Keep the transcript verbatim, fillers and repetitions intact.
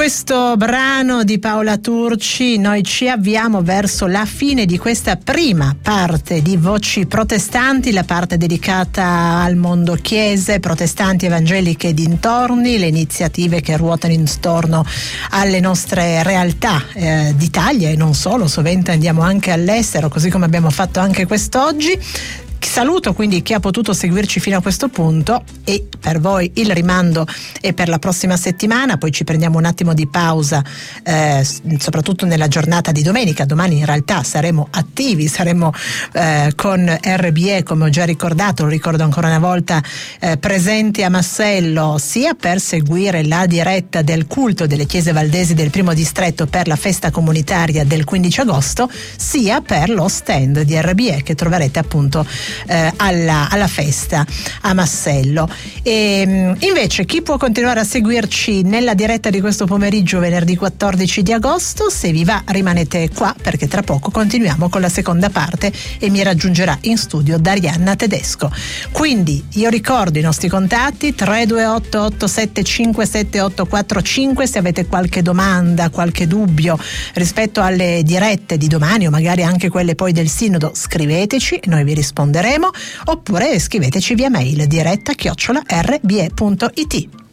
questo brano di Paola Turci noi ci avviamo verso la fine di questa prima parte di Voci Protestanti, la parte dedicata al mondo chiese, protestanti, evangeliche e dintorni, le iniziative che ruotano intorno alle nostre realtà eh, d'Italia e non solo, sovente andiamo anche all'estero, così come abbiamo fatto anche quest'oggi. Saluto quindi chi ha potuto seguirci fino a questo punto e per voi il rimando è per la prossima settimana, poi ci prendiamo un attimo di pausa eh, soprattutto nella giornata di domenica. Domani in realtà saremo attivi, saremo eh, con R B E, come ho già ricordato, lo ricordo ancora una volta, eh, presenti a Massello, sia per seguire la diretta del culto delle chiese valdesi del primo distretto per la festa comunitaria del quindici agosto, sia per lo stand di R B E che troverete appunto Eh, alla, alla festa a Massello. E, invece chi può continuare a seguirci nella diretta di questo pomeriggio venerdì quattordici di agosto, se vi va rimanete qua perché tra poco continuiamo con la seconda parte e mi raggiungerà in studio Darianna Tedesco. Quindi io ricordo i nostri contatti tre due otto otto sette cinque sette otto quattro cinque, se avete qualche domanda, qualche dubbio rispetto alle dirette di domani o magari anche quelle poi del sinodo, scriveteci e noi vi risponderemo, oppure scriveteci via mail diretta chiocciola r b e punto i t.